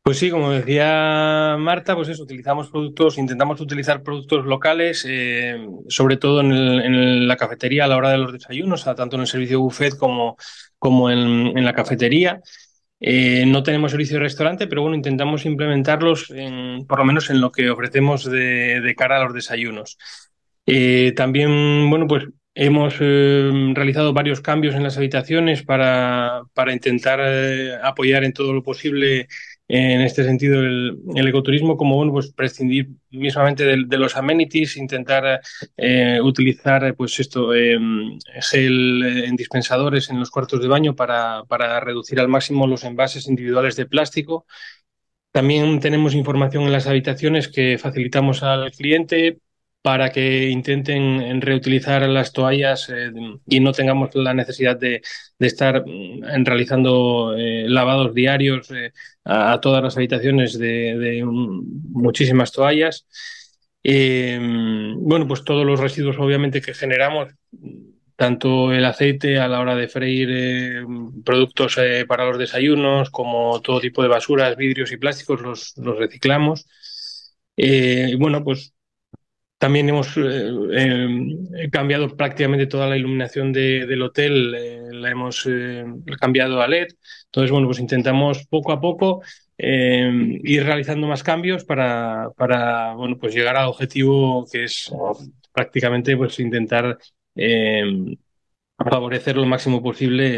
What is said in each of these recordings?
Pues sí, como decía Marta, pues eso, intentamos utilizar productos locales, sobre todo la cafetería a la hora de los desayunos, tanto en el servicio buffet como en la cafetería. No tenemos servicio de restaurante, pero bueno, intentamos implementarlos por lo menos en lo que ofrecemos de cara a los desayunos. También, bueno, pues hemos realizado varios cambios en las habitaciones para intentar apoyar en todo lo posible en este sentido el ecoturismo, como bueno, pues prescindir mismamente de los amenities, intentar utilizar pues esto, gel en dispensadores en los cuartos de baño para reducir al máximo los envases individuales de plástico. También tenemos información en las habitaciones que facilitamos al cliente para que intenten reutilizar las toallas y no tengamos la necesidad de estar realizando lavados diarios a todas las habitaciones de muchísimas toallas. Bueno, pues todos los residuos obviamente que generamos, tanto el aceite a la hora de freír productos para los desayunos, como todo tipo de basuras, vidrios y plásticos, los reciclamos. Y bueno, pues también hemos cambiado prácticamente toda la iluminación del hotel, la hemos cambiado a LED. Entonces, bueno, pues intentamos poco a poco ir realizando más cambios bueno, pues llegar al objetivo que es prácticamente pues intentar favorecer lo máximo posible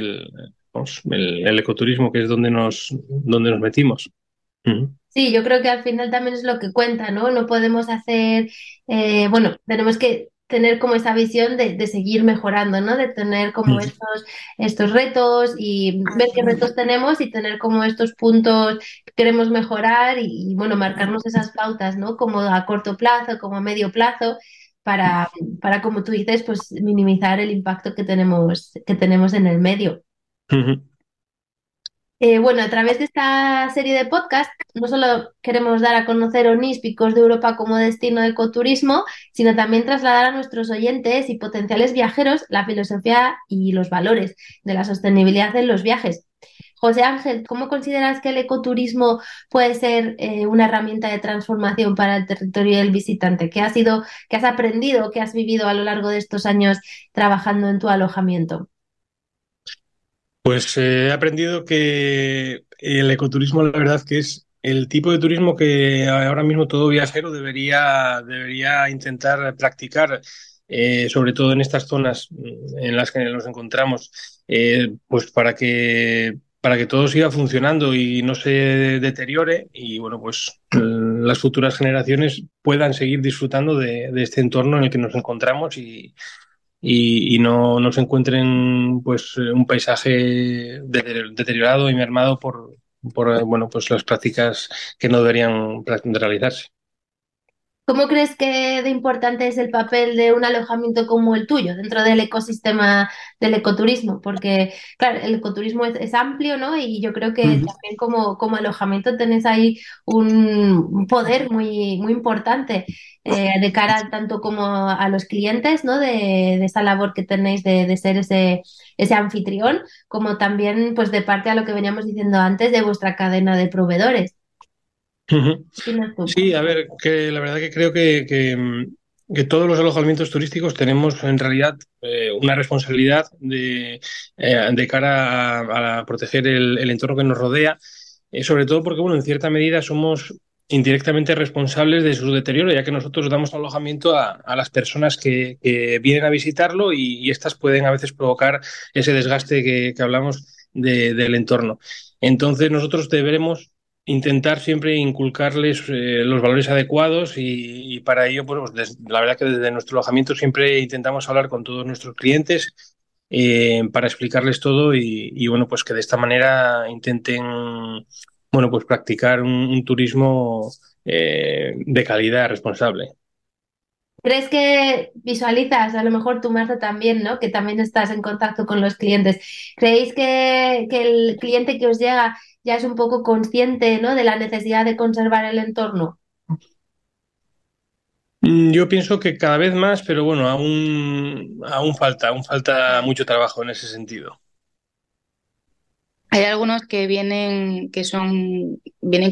el ecoturismo, que es donde nos metimos. Ujú. Sí, yo creo que al final también es lo que cuenta, ¿no? No podemos hacer, bueno, tenemos que tener como esa visión de seguir mejorando, ¿no? De tener como Ujú. estos retos y ver qué retos tenemos y tener como estos puntos que queremos mejorar bueno, marcarnos esas pautas, ¿no? Como a corto plazo, como a medio plazo, para, como tú dices, pues minimizar el impacto que tenemos en el medio. Ujú. Bueno, a través de esta serie de podcast, no solo queremos dar a conocer Onís, Picos de Europa como destino de ecoturismo, sino también trasladar a nuestros oyentes y potenciales viajeros la filosofía y los valores de la sostenibilidad en los viajes. José Ángel, ¿cómo consideras que el ecoturismo puede ser una herramienta de transformación para el territorio del visitante? ¿Qué has aprendido, qué has vivido a lo largo de estos años trabajando en tu alojamiento? Pues he aprendido que el ecoturismo, la verdad, que es el tipo de turismo que ahora mismo todo viajero debería intentar practicar, sobre todo en estas zonas en las que nos encontramos, pues para que todo siga funcionando y no se deteriore y bueno, pues las futuras generaciones puedan seguir disfrutando de este entorno en el que nos encontramos y no se encuentren pues un paisaje deteriorado y mermado por bueno, pues las prácticas que no deberían realizarse. ¿Cómo crees que de importante es el papel de un alojamiento como el tuyo dentro del ecosistema del ecoturismo? Porque, claro, el ecoturismo es amplio, ¿no? Y yo creo que Ujú. también como alojamiento tenés ahí un poder muy, muy importante de cara tanto como a los clientes, ¿no? De esa labor que tenéis de ser ese anfitrión, como también, pues, de parte a lo que veníamos diciendo antes de vuestra cadena de proveedores. Ujú. ¿Qué opinas tú? Sí, a ver, que la verdad que creo que todos los alojamientos turísticos tenemos en realidad una responsabilidad de cara a proteger el entorno que nos rodea, sobre todo porque, bueno, en cierta medida somos indirectamente responsables de su deterioro, ya que nosotros damos alojamiento a las personas que vienen a visitarlo y estas pueden a veces provocar ese desgaste que hablamos del entorno. Entonces, nosotros deberemos intentar siempre inculcarles los valores adecuados y para ello, pues, la verdad que desde nuestro alojamiento siempre intentamos hablar con todos nuestros clientes para explicarles todo bueno, pues que de esta manera intenten, bueno, pues practicar un turismo de calidad responsable. ¿Crees que visualizas, a lo mejor tú, Marta, también, ¿no? Que también estás en contacto con los clientes. ¿Creéis que el cliente que os llega ya es un poco consciente, ¿no? De la necesidad de conservar el entorno? Yo pienso que cada vez más, pero bueno, aún falta mucho trabajo en ese sentido. Hay algunos que vienen